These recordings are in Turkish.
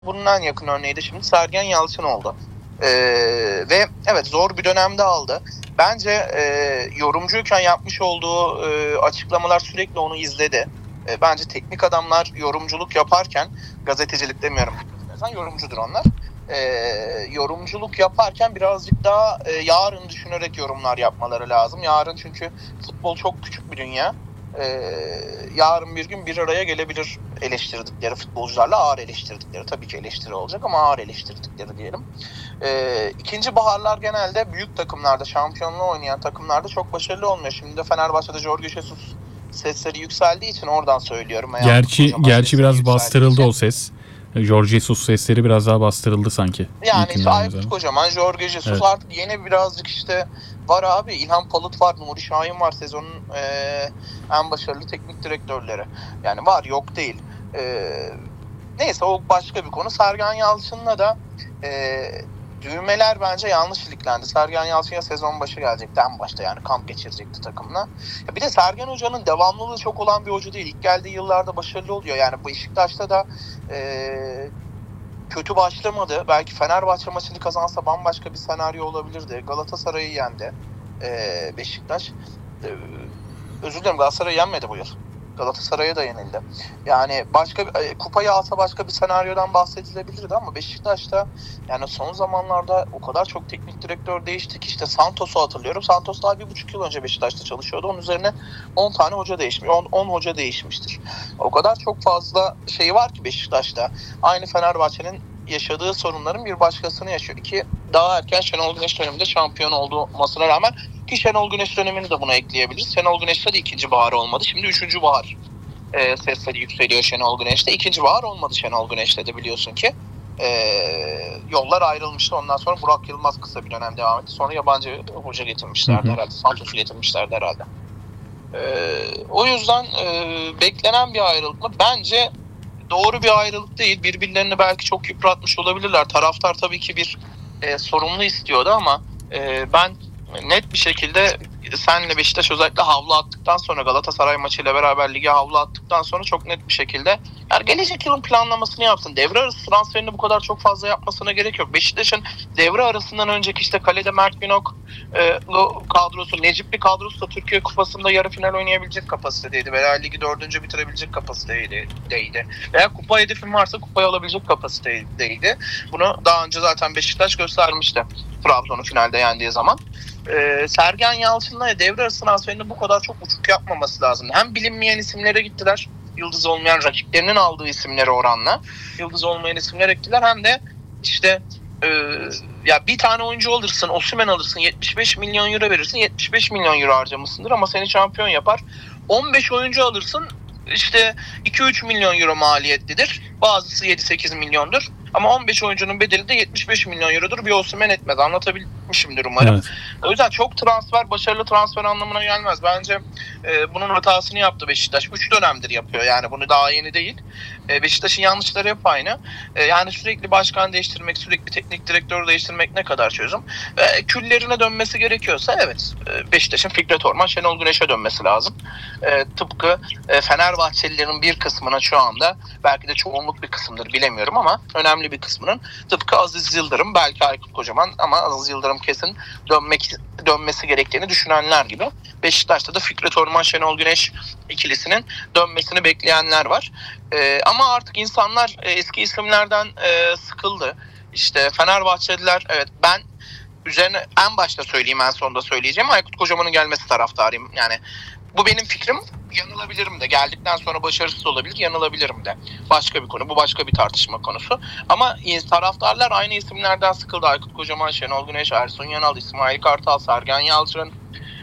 bunun en yakın örneği de şimdi Sergen Yalçın oldu. Ve evet zor bir dönemde aldı. Bence yorumcuyken yapmış olduğu açıklamalar sürekli onu izledi. Bence teknik adamlar yorumculuk yaparken, gazetecilik demiyorum, yorumcudur onlar. Yorumculuk yaparken birazcık daha yarın düşünerek yorumlar yapmaları lazım. Yarın çünkü futbol çok küçük bir dünya. Yarın bir gün bir araya gelebilir eleştirdikleri futbolcularla, ağır eleştirdikleri, tabii ki eleştiri olacak ama ağır eleştirdikleri diyelim. İkinci baharlar genelde büyük takımlarda, şampiyonluğu oynayan takımlarda çok başarılı olmuyor. Şimdi de Fenerbahçe'de Jorge Jesus sesleri yükseldiği için oradan söylüyorum. Gerçi biraz bastırıldı o ses. Jorge Jesus sesleri biraz daha bastırıldı sanki. Yani işte Aykut Kocaman, Jorge Jesus, evet. Artık yeni birazcık işte var abi. İlhan Palut var, Nuri Şahin var, sezonun en başarılı teknik direktörleri. Yani var, yok değil. Neyse, o başka bir konu. Sergen Yalçın'la da düğmeler bence yanlış iliklendi. Sergen Yalçın ya sezon başı gelecekti en başta, yani kamp geçirecekti takımla. Ya bir de Sergen Hoca'nın devamlılığı çok olan bir hoca değil. İlk geldiği yıllarda başarılı oluyor. Yani Beşiktaş'ta da kötü başlamadı. Belki Fenerbahçe maçını kazansa bambaşka bir senaryo olabilirdi. Galatasaray'ı yendi Beşiktaş. Özür dilerim, Galatasaray'ı yenmedi bu yıl. Galatasaray'a da yenildi. Yani başka kupayı alsa başka bir senaryodan bahsedilebilirdi ama Beşiktaş'ta yani son zamanlarda o kadar çok teknik direktör değişti ki, işte Santos'u hatırlıyorum. Santos daha 1,5 yıl önce Beşiktaş'ta çalışıyordu. Onun üzerine 10 tane hoca değişmiş. 10 hoca değişmiştir. O kadar çok fazla şey var ki Beşiktaş'ta. Aynı Fenerbahçe'nin yaşadığı sorunların bir başkasını yaşıyor ki daha erken Şenol Güneş döneminde şampiyon olmasına rağmen, ki Şenol Güneş dönemini de buna ekleyebiliriz. Şenol Güneş'te de ikinci bahar olmadı. Şimdi üçüncü bahar sesleri yükseliyor Şenol Güneş'te. İkinci bahar olmadı Şenol Güneş'te de, biliyorsun ki. Yollar ayrılmıştı. Ondan sonra Burak Yılmaz kısa bir dönem devam etti. Sonra yabancı hoca getirmişlerdi herhalde. Santos'u getirmişlerdi herhalde. O yüzden beklenen bir ayrılık mı? Bence doğru bir ayrılık değil. Birbirlerini belki çok yıpratmış olabilirler. Taraftar tabii ki bir sorumlu istiyordu ama ben net bir şekilde senle Beşiktaş özellikle havlu attıktan sonra, Galatasaray maçıyla beraber lige havlu attıktan sonra çok net bir şekilde yani gelecek yılın planlamasını yapsın. Devre arası transferini bu kadar çok fazla yapmasına gerek yok. Beşiktaş'ın devre arasından önceki işte kalede Mert Günok kadrosu, Necipli kadrosu da Türkiye Kupası'nda yarı final oynayabilecek kapasitedeydi veya ligi 4. bitirebilecek kapasitedeydi. Veya kupa hedefin varsa kupayı alabilecek kapasitedeydi. Bunu daha önce zaten Beşiktaş göstermişti Trabzon'u finalde yendiği zaman. Sergen Yalçın'la devre arası transferini bu kadar çok uçuk yapmaması lazım. Hem bilinmeyen isimlere gittiler, yıldız olmayan rakiplerinin aldığı isimlere oranla yıldız olmayan isimlere gittiler, hem de işte ya bir tane oyuncu alırsın, Osimhen alırsın, 75 milyon euro verirsin, 75 milyon euro harcamışsındır ama seni şampiyon yapar. 15 oyuncu alırsın, işte 2-3 milyon euro maliyetlidir. Bazısı 7-8 milyondur. Ama 15 oyuncunun bedeli de 75 milyon eurodur. Bir Osimhen etmez. Anlatabilmişimdir umarım. Evet. O yüzden çok transfer, başarılı transfer anlamına gelmez. Bence bunun hatasını yaptı Beşiktaş. 3 dönemdir yapıyor. Yani bunu daha yeni değil. Beşiktaş'ın yanlışları hep aynı. Yani sürekli başkan değiştirmek, sürekli teknik direktör değiştirmek ne kadar çözüm? Küllerine dönmesi gerekiyorsa evet. Beşiktaş'ın Fikret Orman, Şenol Güneş'e dönmesi lazım. Tıpkı Fenerbahçelilerin bir kısmına şu anda, belki de çoğunluk bir kısımdır bilemiyorum ama önemli bir kısmının tıpkı Aziz Yıldırım, belki Aykut Kocaman ama Aziz Yıldırım kesin dönmesi gerektiğini düşünenler gibi, Beşiktaş'ta da Fikret Orman, Şenol Güneş ikilisinin dönmesini bekleyenler var. Ama artık insanlar eski isimlerden sıkıldı. İşte Fenerbahçeliler, evet, ben üzerine en başta söyleyeyim, en sonunda söyleyeceğim, Aykut Kocaman'ın gelmesi taraftarıyım. Yani bu benim fikrim. Yanılabilirim de. Geldikten sonra başarısız olabilir, yanılabilirim de. Başka bir konu. Bu başka bir tartışma konusu. Ama taraftarlar aynı isimlerden sıkıldı. Aykut Kocaman, Şenol Güneş, Ersun Yanal, İsmail Kartal, Sergen Yalçın,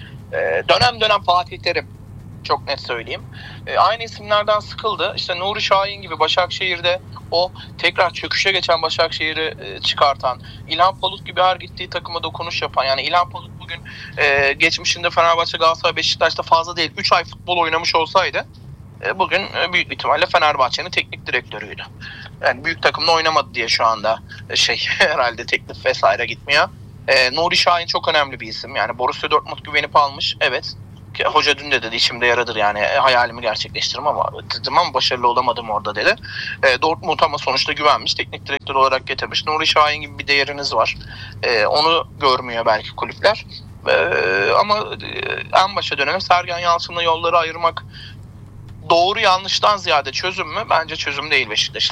dönem dönem Fatih Terim. Çok net söyleyeyim. Aynı isimlerden sıkıldı. İşte Nuri Şahin gibi Başakşehir'de o tekrar çöküşe geçen Başakşehir'i çıkartan, İlhan Palut gibi her gittiği takıma dokunuş yapan, yani İlhan Palut bugün geçmişinde Fenerbahçe, Galatasaray, Beşiktaş'ta fazla değil 3 ay futbol oynamış olsaydı bugün büyük ihtimalle Fenerbahçe'nin teknik direktörüydü. Yani büyük takımda oynamadı diye şu anda herhalde teklif vesaire gitmiyor. Nuri Şahin çok önemli bir isim. Yani Borussia Dortmund güvenip almış. Evet. Hoca dün de dedi içimde yaradır yani hayalimi gerçekleştiririm ama dedim ama başarılı olamadım orada dedi. Dortmund ama sonuçta güvenmiş. Teknik direktör olarak getirmiş. Nuri Şahin gibi bir değeriniz var. Onu görmüyor belki kulüpler. Ama en başa dönelim. Sergen Yalçın'la yolları ayırmak doğru yanlıştan ziyade çözüm mü? Bence çözüm değil Beşiktaş.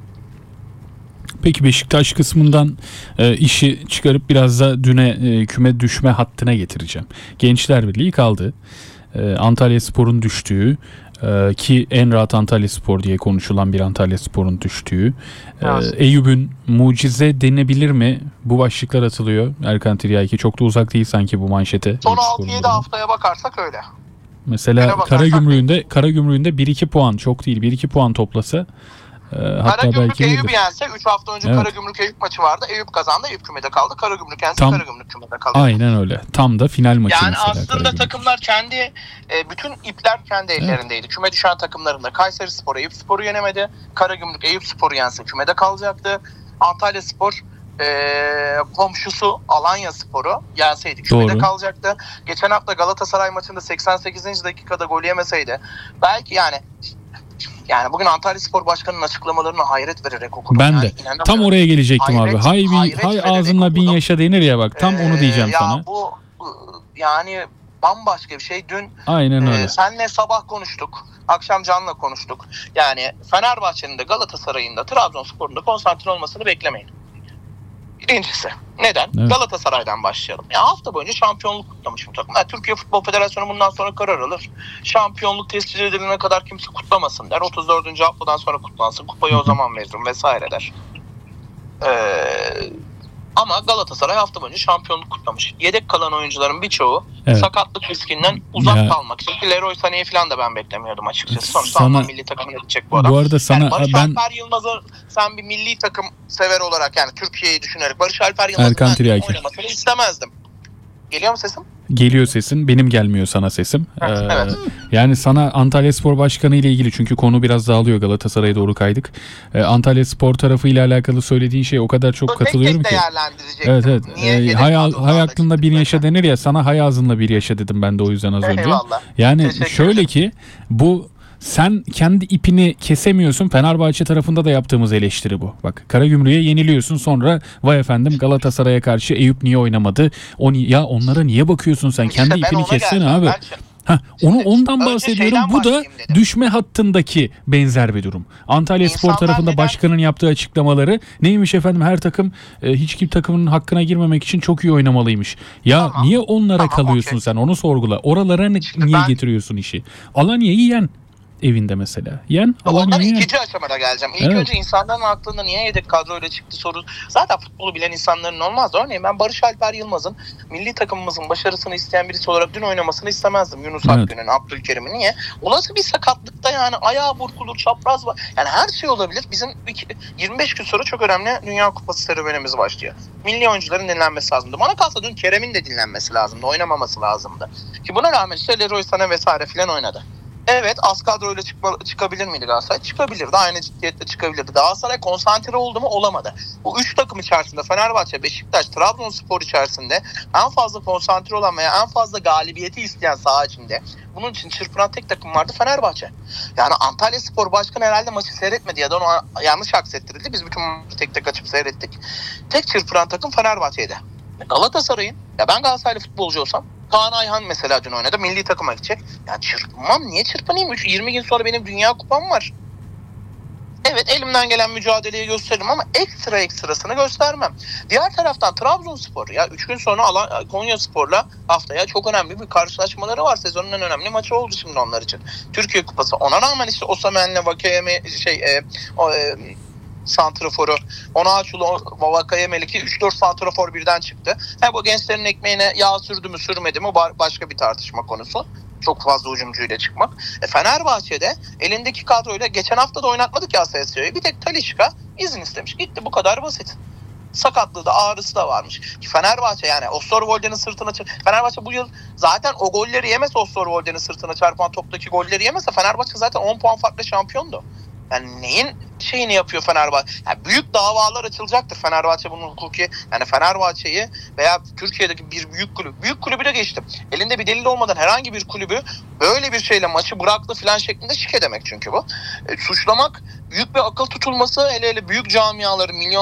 Peki Beşiktaş kısmından işi çıkarıp biraz da düne küme düşme hattına getireceğim. Gençler Birliği kaldı. Antalyaspor'un düştüğü ki en rahat Antalyaspor diye konuşulan bir Antalyaspor'un düştüğü. Evet. Eyüp'ün mucize denebilir mi? Bu başlıklar atılıyor. Erkan Tiryaki çok da uzak değil sanki bu manşete. Son Eyüpspor'un 6-7 durumu. haftaya bakarsak öyle. Mesela Karagümrük'ünde 1-2 puan çok değil. 1-2 puan toplasa hatta Karagümrük belki Eyüp'ü iyidir. yense 3 hafta önce Evet. Karagümrük Eyüp maçı vardı. Eyüp kazandı. Eyüp kümede kaldı. Karagümrük yense Tam- Karagümrük kümede kaldı. Aynen öyle. Tam da final maçı Yani mesela aslında Karagümrük. takımlar kendi bütün ipler kendi ellerindeydi. Küme düşen takımlarında Kayserispor Eyüpspor'u yenemedi. Karagümrük Eyüpspor'u yense kümede kalacaktı. Antalyaspor komşusu Alanyaspor'u yenseydi kümede Doğru. kalacaktı. Geçen hafta Galatasaray maçında 88. dakikada gol yemeseydi belki yani bugün Antalyaspor Başkanı'nın açıklamalarına hayret vererek okudum. Ben Yani de. inanamıyorum. Tam oraya gelecektim Hayret- abi. Hay vererek ağzınla bin okudum. yaşa denir ya bak. Tam onu diyeceğim ya sana. bu yani bambaşka bir şey. Dün Aynen öyle. senle sabah konuştuk. Akşam Can'la konuştuk. Yani Fenerbahçe'nin de Galatasaray'ın da Trabzonspor'un da konsantre olmasını beklemeyin. Birincisi. Neden? Evet. Galatasaray'dan başlayalım. Ya hafta boyunca şampiyonluk kutlamış bu takım. Türkiye Futbol Federasyonu bundan sonra karar alır. Şampiyonluk tescil edilene kadar kimse kutlamasın der. 34. haftadan sonra kutlansın. Kupayı o zaman veririm vesaire der. Ama Galatasaray hafta boyunca şampiyonluk kutlamış. Yedek kalan oyuncuların birçoğu Evet. sakatlık riskinden uzak Ya. kalmak için. Leroy Sané'yi falan da ben beklemiyordum açıkçası. Sonuçta Sana- Alman milli takımına gidecek bu adam. Bu arada sana Yani Barış ben Alper Yılmaz'ı sen bir milli takım sever olarak yani Türkiye'yi düşünerek Barış Alper Yılmaz'ın Erkan ben Tiryaki. oynamasını istemezdim. Geliyor mu sesim? geliyor sesin. Benim gelmiyor sana sesim. Evet. Yani sana Antalyaspor Başkanı ile ilgili çünkü konu biraz dağılıyor. Galatasaray'a doğru kaydık. Antalyaspor tarafı ile alakalı söylediğin şeye o kadar çok katılıyorum tek ki. değerlendirecektim. Evet. Niye yedek Hay kadrolarda aklında bir çıktı yaşa böyle? denir ya, sana hay ağzınla bir yaşa dedim ben de o yüzden az önce. Eyvallah. Yani Teşekkür şöyle ederim. ki bu sen kendi ipini kesemiyorsun. Fenerbahçe tarafında da yaptığımız eleştiri bu. Bak Karagümrük'e yeniliyorsun, sonra vay efendim Galatasaray'a karşı Eyüp niye oynamadı? Ya onlara niye bakıyorsun sen? İşte Kendi ben ipini ona kessene geleceğim abi. Berçin. Ondan önce bahsediyorum. şeyden Bu da başlayayım dedim. düşme hattındaki benzer bir durum. Antalyaspor İnsanlar tarafında neden- başkanın yaptığı açıklamaları neymiş efendim, her takım hiç kim takımının hakkına girmemek için çok iyi oynamalıymış. Ya Tamam. niye onlara Tamam, kalıyorsun okey. sen, onu sorgula. Oralara İşte niye ben- getiriyorsun işi? Alanya'yı yen evinde mesela. Yen Ondan Alanya'yı yen. ikinci aşamada geleceğim. İlk Evet. önce insanların aklında niye yedek kadroyla çıktı soru. Zaten futbolu bilen insanların olmaz. Örneğin ben Barış Alper Yılmaz'ın milli takımımızın başarısını isteyen birisi olarak dün oynamasını istemezdim. Yunus Evet. Akgün'ün, Abdülkerim'in. Niye? Olası bir sakatlıkta yani ayağı burkulur, çapraz var. Yani her şey olabilir. Bizim 25 gün sonra çok önemli Dünya Kupası serüvenimiz başlıyor. Milli oyuncuların dinlenmesi lazımdı. Bana kalsa dün Kerem'in de dinlenmesi lazımdı. Oynamaması lazımdı. Ki buna rağmen işte Leroy Sané vesaire filan oynadı. Evet, az kadroyla çıkabilir miydi Galatasaray? Çıkabilirdi. Aynı ciddiyetle çıkabilirdi. Galatasaray konsantre oldu mu? Olamadı. Bu üç takım içerisinde Fenerbahçe, Beşiktaş, Trabzonspor içerisinde en fazla konsantre olan veya en fazla galibiyeti isteyen saha içinde bunun için çırpınan tek takım vardı, Fenerbahçe. Yani Antalyaspor Başkanı herhalde maçı seyretmedi ya da ona yanlış aksettirildi. Biz bütün maçı tek tek açıp seyrettik. Tek çırpınan takım Fenerbahçe'ydi. Galatasaray'ın, ya ben Galatasaraylı futbolcu olsam, Kaan Ayhan mesela dün oynadı. Milli takıma gidecek. Ya çırpınmam. Niye çırpınayım? 20 gün sonra benim Dünya Kupam var. Evet, elimden gelen mücadeleyi gösteririm ama ekstrasını göstermem. Diğer taraftan Trabzonspor, ya 3 gün sonra Konyaspor'la haftaya çok önemli bir karşılaşmaları var. Sezonun en önemli maçı oldu şimdi onlar için. Türkiye Kupası. Ona rağmen işte Osimhen'le Vakayeme santraforu, Onaçulu, Vakayeme'li 3-4 santrafor birden çıktı. Bu gençlerin ekmeğine yağ sürdü mü sürmedi mi başka bir tartışma konusu. Çok fazla hücumcuyla çıkmak. Fenerbahçe'de elindeki kadroyla geçen hafta da oynatmadık ya Asensio'yu. Bir tek Talisca izin istemiş. Gitti, bu kadar basit. Sakatlığı da ağrısı da varmış. Fenerbahçe yani Osterwolde'nin sırtına Fenerbahçe bu yıl zaten o golleri yemese, Osterwolde'nin sırtına çarpan toptaki golleri yemese Fenerbahçe zaten 10 puan farklı şampiyondu. Yani neyin şeyini yapıyor Fenerbahçe? Yani büyük davalar açılacaktır Fenerbahçe bunun hukuki. Yani Fenerbahçe'yi veya Türkiye'deki bir büyük kulübü de geçtim. Elinde bir delil olmadan herhangi bir kulübü böyle bir şeyle maçı bıraktı falan şeklinde şike demek çünkü bu. Suçlamak büyük bir akıl tutulması, hele büyük camiaları, milyon